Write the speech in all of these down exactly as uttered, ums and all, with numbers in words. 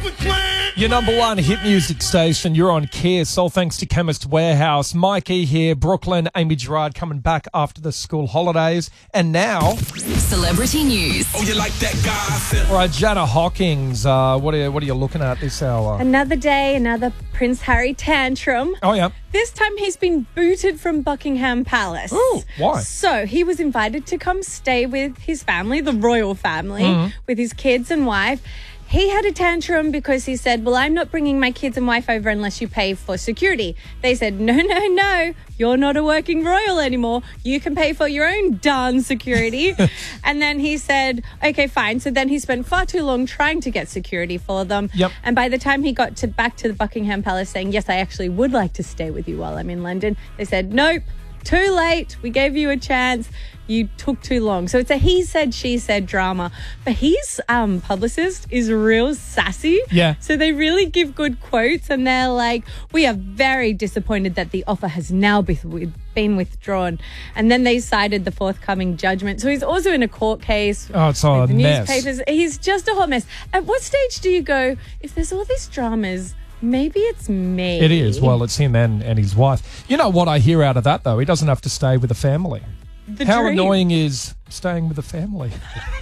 Your number one hit music station, you're on Kiss, all thanks to Chemist Warehouse. Mikey here, Brooklyn, Amy Gerard coming back after the school holidays. And now... Celebrity news. Oh, you like that gossip? All right, Jana Hawkins, uh, what, are you, what are you looking at this hour? Another day, another Prince Harry tantrum. Oh, yeah. This time he's been booted from Buckingham Palace. Ooh, why? So he was invited to come stay with his family, the royal family, Mm-hmm. with his kids and wife. He had a tantrum because he said, well, I'm not bringing my kids and wife over unless you pay for security. They said, no, no, no, you're not a working royal anymore. You can pay for your own darn security. And then he said, okay, fine. So then he spent far too long trying to get security for them. Yep. And by the time he got to back to the Buckingham Palace saying, yes, I actually would like to stay with you while I'm in London, they said, nope, too late. We gave you a chance. You took too long. So it's a he said, she said drama. But his um, publicist is real sassy. Yeah. So they really give good quotes and they're like, we are very disappointed that the offer has now been been withdrawn. And then they cited the forthcoming judgment. So he's also in a court case. Oh, it's all with a mess. newspapers. He's just a hot mess. At what stage do you go, if there's all these dramas, maybe it's me? It is. Well, it's him and, and his wife. You know what I hear out of that, though? He doesn't have to stay with the family. The How dream. annoying is staying with the family?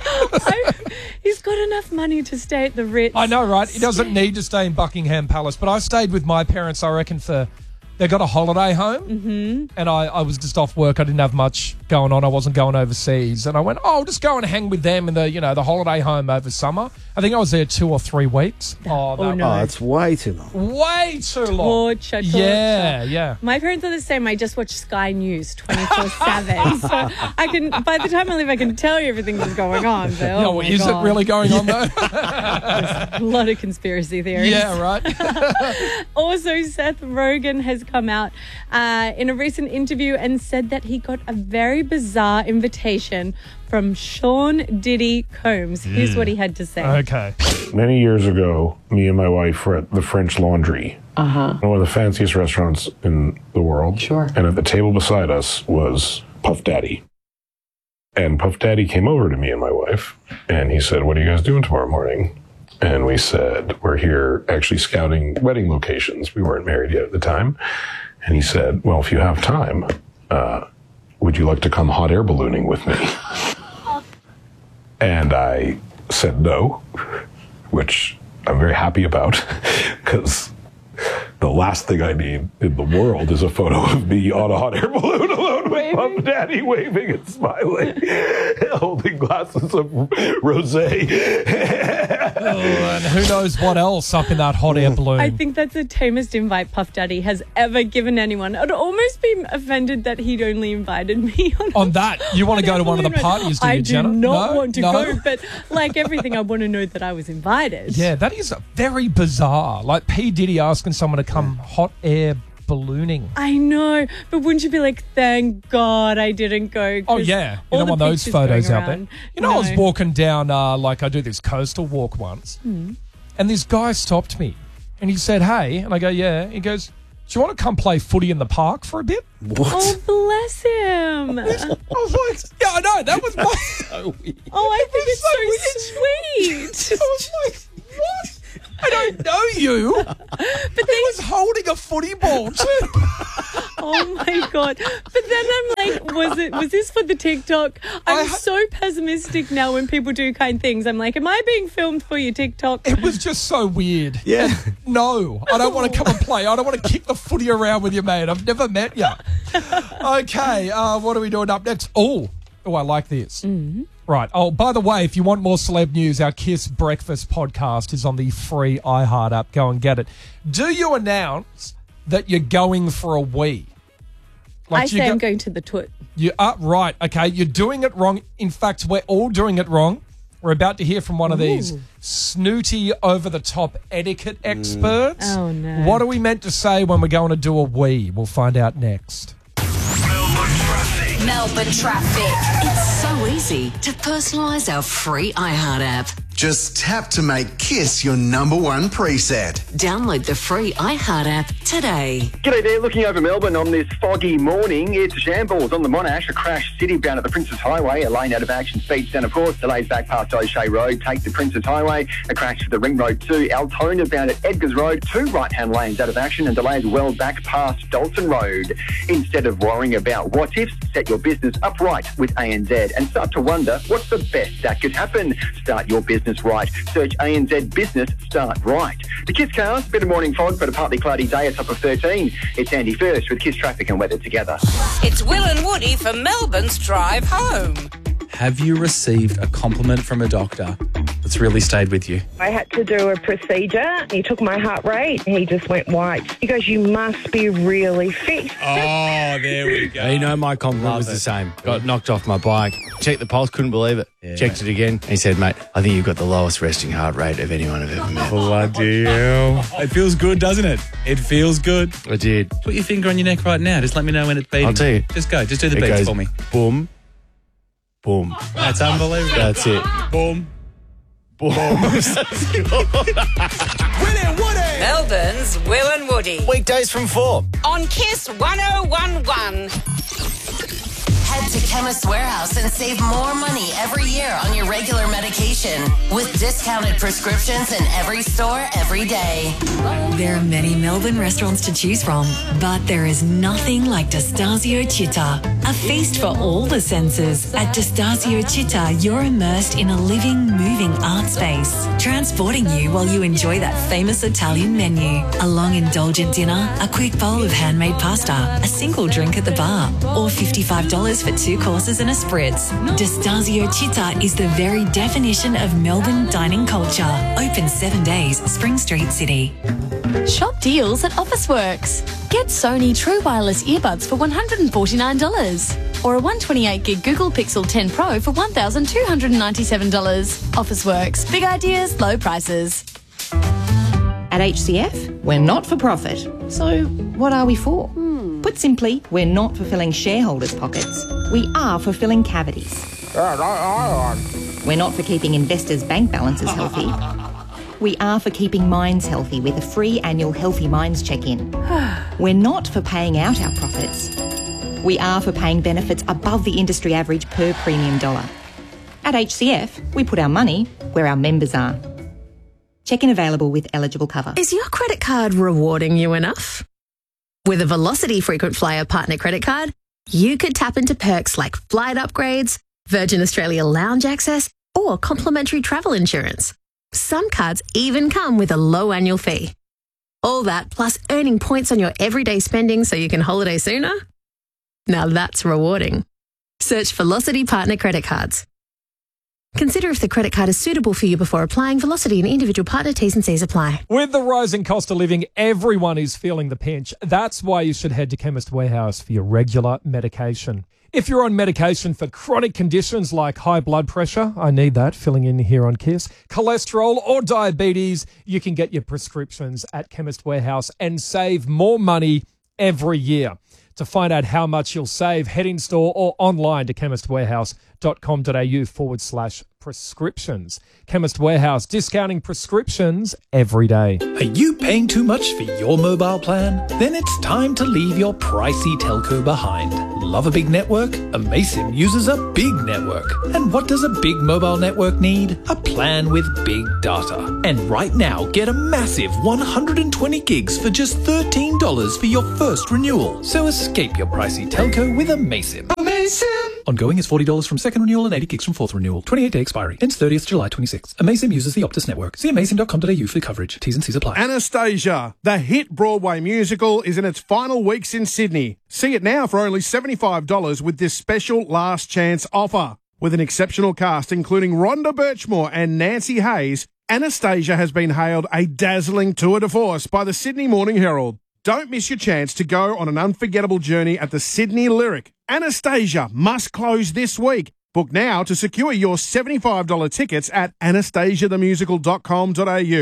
I- He's got enough money to stay at the Ritz. I know, right? He doesn't need to stay in Buckingham Palace. But I stayed with my parents, I reckon, for... They got a holiday home, mm-hmm. and I, I was just off work. I didn't have much going on. I wasn't going overseas. And I went, oh, I'll just go and hang with them in the, you know, the holiday home over summer. I think I was there two or three weeks. Oh, Oh, that no. Oh, that's way too long. way too long. Torture, torture. Yeah, yeah. My parents are the same. I just watch Sky News twenty-four seven. So I can, by the time I leave, I can tell you everything that's going on. But, oh Yeah, well, my is God. it really going on, though? A lot of conspiracy theories. Yeah, right. Also, Seth Rogen has come out uh, in a recent interview and said that he got a very bizarre invitation from Sean Diddy Combs. Here's what he had to say. Okay. Many years ago, me and my wife were at the French Laundry, Uh-huh. one of the fanciest restaurants in the world. Sure. And at the table beside us was Puff Daddy. And Puff Daddy came over to me and my wife, and he said, what are you guys doing tomorrow morning? And we said, we're here actually scouting wedding locations. We weren't married yet at the time. And he said, well, if you have time, uh, would you like to come hot air ballooning with me? And I said no, which I'm very happy about, because the last thing I need in the world is a photo of me on a hot air balloon alone with Puff Daddy waving and smiling, holding glasses of rosé. Oh, and who knows what else up in that hot air balloon. I think that's the tamest invite Puff Daddy has ever given anyone. I'd almost be offended that he'd only invited me on, On that, you want to go to one of the balloon ride. parties, do I you, do Jenna? not No? want to No? go, but like everything, I want to know that I was invited. Yeah, that is very bizarre. Like P. Diddy asking someone to come hot air ballooning. I know, but wouldn't you be like, thank God I didn't go? 'cause Oh, yeah. You all don't the want those pictures photos going out there. around. You know, I was No. walking down, uh, like I do this coastal walk once, Hmm. and this guy stopped me, and he said, hey, and I go, yeah. He goes, do you want to come play footy in the park for a bit? What? Oh, bless him. I was like, yeah, I know. That was my... So weird. Oh, I think was it's so, sweet. I was like, what? I don't know you. But he was holding a footy ball too. Oh my God. But then I'm like, was it was this for the TikTok? I'm I ha- so pessimistic now when people do kind things. I'm like, am I being filmed for your TikTok? It was just so weird. Yeah. No, I don't want to come and play. I don't want to kick the footy around with you, mate. I've never met you. Okay, uh, what are we doing up next? Oh, oh, I like this. Mm-hmm. Right. Oh, by the way, if you want more celeb news, our Kiss Breakfast podcast is on the free iHeart app. Go and get it. Do you announce that you're going for a wee? I you say I'm going to the toot. You are right. Okay, you're doing it wrong. In fact, we're all doing it wrong. We're about to hear from one of these Ooh. snooty, over-the-top etiquette experts. Oh, no. What are we meant to say when we're going to do a wee? We'll find out next. Melbourne traffic. It's so easy to personalise our free iHeart app. Just tap to make Kiss your number one preset. Download the free iHeart app today. G'day there, looking over Melbourne on this foggy morning. It's shambles on the Monash, a crash city bound at the Princess Highway, a lane out of action, speed centre course, delays back past O'Shea Road, take the Princess Highway, a crash to the Ring Road two, Altona bound at Edgars Road, two right-hand lanes out of action and delays well back past Dalton Road. Instead of worrying about what ifs, set your business upright with A N Z and start to wonder what's the best that could happen. Start your business right. Search A N Z Business Start Right. The Kiss cast, bit of morning fog, but a partly cloudy day, a top of thirteen. It's Andy First with Kiss traffic and weather together. It's Will and Woody for Melbourne's Drive Home. Have you received a compliment from a doctor that's really stayed with you? I had to do a procedure. He took my heart rate. He just went white. He goes, you must be really fit. Oh, there we go. You know, my compliment Love was it. the same. Got knocked off my bike. Checked the pulse, couldn't believe it. Yeah. Checked it again. He said, mate, I think you've got the lowest resting heart rate of anyone I've ever met. Bloody hell. It feels good, doesn't it? It feels good. I did. Put your finger on your neck right now. Just let me know when it's beating. I'll tell you. Just go. Just do the It beats goes for me. boom, boom. That's unbelievable. That's it. Boom. Boom. Melbourne's Will and Woody. Weekdays from four. On Kiss one oh one one. Head to Chemist Warehouse and save more money every year on your regular medication with discounted prescriptions in every store every day. There are many Melbourne restaurants to choose from, but there is nothing like Destasio Città. A feast for all the senses. At Destasio Città, you're immersed in a living, moving art space, transporting you while you enjoy that famous Italian menu. A long, indulgent dinner, a quick bowl of handmade pasta, a single drink at the bar, or fifty-five dollars for two courses and a spritz. Destasio Città is the very definition of Melbourne dining culture. Open seven days, Spring Street City. Shop deals at Officeworks. Get Sony True Wireless earbuds for one hundred forty-nine dollars or a one hundred twenty-eight gig Google Pixel ten Pro for one thousand two hundred ninety-seven dollars. Officeworks. Big ideas, low prices. At H C F, we're not for profit. So what are we for? Put simply, we're not for filling shareholders' pockets. We are for filling cavities. We're not for keeping investors' bank balances healthy. We are for keeping minds healthy with a free annual Healthy Minds check-in. We're not for paying out our profits. We are for paying benefits above the industry average per premium dollar. At H C F, we put our money where our members are. Check-in available with eligible cover. Is your credit card rewarding you enough? With a Velocity Frequent Flyer Partner Credit Card, you could tap into perks like flight upgrades, Virgin Australia lounge access, or complimentary travel insurance. Some cards even come with a low annual fee. All that plus earning points on your everyday spending so you can holiday sooner? Now that's rewarding. Search Velocity Partner Credit Cards. Consider if the credit card is suitable for you before applying. Velocity and individual partner T's and C's apply. With the rising cost of living, everyone is feeling the pinch. That's why you should head to Chemist Warehouse for your regular medication. If you're on medication for chronic conditions like high blood pressure, I need that, filling in here on Kiss, cholesterol or diabetes, you can get your prescriptions at Chemist Warehouse and save more money every year. To find out how much you'll save, head in store or online to chemistwarehouse.com.au forward slash prescriptions. Chemist Warehouse, discounting prescriptions every day. Are you paying too much for your mobile plan? Then it's time to leave your pricey telco behind. Love a big network? Amaysim uses a big network. And what does a big mobile network need? A plan with big data. And right now, get a massive one hundred twenty gigs for just thirteen dollars for your first renewal. So escape your pricey telco with Amaysim. Amaysim! Ongoing is forty dollars from second renewal and eighty gigs from fourth renewal. twenty-eight day expiry. Ends thirtieth July twenty-sixth. Amaysim uses the Optus network. See amaysim dot com dot a u for coverage. T's and C's apply. Anastasia, the hit Broadway musical, is in its final weeks in Sydney. See it now for only seventy-five dollars with this special last chance offer. With an exceptional cast including Rhonda Birchmore and Nancy Hayes, Anastasia has been hailed a dazzling tour de force by the Sydney Morning Herald. Don't miss your chance to go on an unforgettable journey at the Sydney Lyric. Anastasia must close this week. Book now to secure your seventy-five dollars tickets at anastasia the musical dot com dot a u.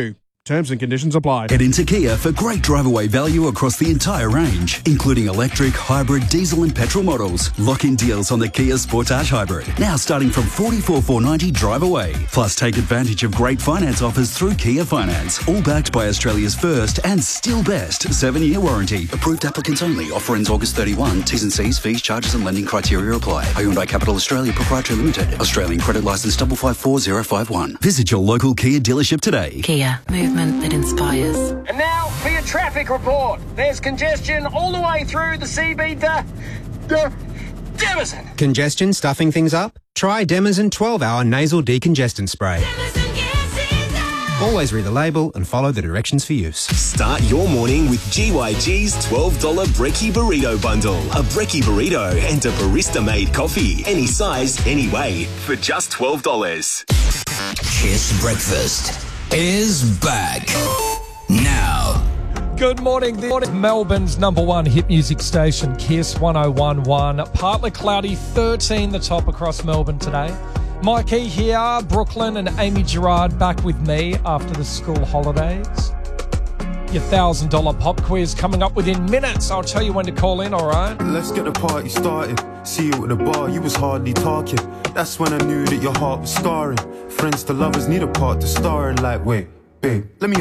Terms and conditions apply. Head into Kia for great drive-away value across the entire range, including electric, hybrid, diesel and petrol models. Lock-in deals on the Kia Sportage Hybrid, now starting from forty-four thousand four hundred ninety drive away. Plus, take advantage of great finance offers through Kia Finance, all backed by Australia's first and still best seven-year warranty. Approved applicants only. Offer ends August thirty-first. T's and C's, fees, charges and lending criteria apply. Hyundai Capital Australia Proprietary Limited. Australian credit licence five five four zero five one. Visit your local Kia dealership today. Kia, movement that inspires. And now for your traffic report. There's congestion all the way through the C B D. D- Demazin. Congestion stuffing things up? Try Demazin twelve hour nasal decongestant spray. Always read the label and follow the directions for use. Start your morning with G Y G's twelve dollars Brekkie Burrito Bundle. A Brekkie Burrito and a barista-made coffee. Any size, any way, for just twelve dollars. Kiss Breakfast is back now. Good morning. This is Melbourne's number one hit music station, Kiss one oh one point one. Partly cloudy, thirteen the top across Melbourne today. Mikey here, Brooklyn and Amy Gerard back with me after the school holidays. Your one thousand dollars pop quiz coming up within minutes. I'll tell you when to call in, all right? Let's get the party started. See you at the bar, you was hardly talking. That's when I knew that your heart was scarring. Friends to lovers need a part to star in. Like, wait, babe, let me